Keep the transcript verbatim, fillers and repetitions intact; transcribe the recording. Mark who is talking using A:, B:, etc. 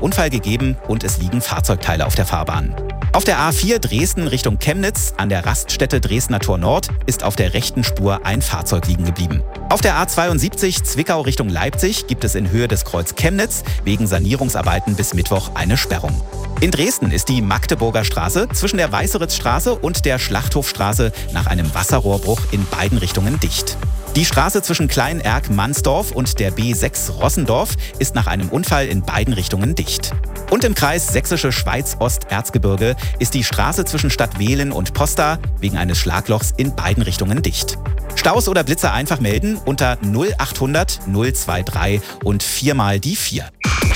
A: Unfall gegeben und es liegen Fahrzeugteile auf der Fahrbahn. Auf der A vier Dresden Richtung Chemnitz an der Raststätte Dresdner Tor Nord ist auf der rechten Spur ein Fahrzeug liegen geblieben. Auf der A zweiundsiebzig Zwickau Richtung Leipzig gibt es in Höhe des Kreuz Chemnitz wegen Sanierungsarbeiten bis Mittwoch eine Sperrung. In Dresden ist die Magdeburger Straße zwischen der Weißeritzstraße und der Schlachthofstraße nach einem Wasserrohrbruch in beiden Richtungen dicht. Die Straße zwischen Klein-Erk-Mansdorf und der B sechs Rossendorf ist nach einem Unfall in beiden Richtungen dicht. Und im Kreis Sächsische Schweiz-Ost-Erzgebirge ist die Straße zwischen Stadtwehlen und Posta wegen eines Schlaglochs in beiden Richtungen dicht. Staus oder Blitzer einfach melden unter null achthundert null drei drei und viermal die vier.